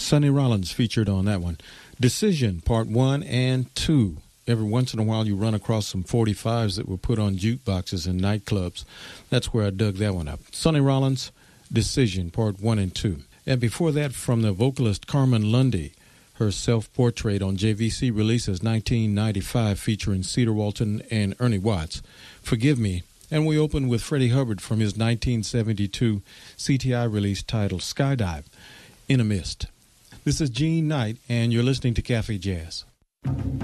Sonny Rollins featured on that one. Decision, Part 1 and 2. Every once in a while you run across some 45s that were put on jukeboxes in nightclubs. That's where I dug that one up. Sonny Rollins, Decision, Part 1 and 2. And before that, from the vocalist Carmen Lundy, her self-portrait on JVC releases 1995 featuring Cedar Walton and Ernie Watts, Forgive Me. And we open with Freddie Hubbard from his 1972 CTI release titled Skydive, In a Mist. This is Gene Knight, and you're listening to Cafe Jazz.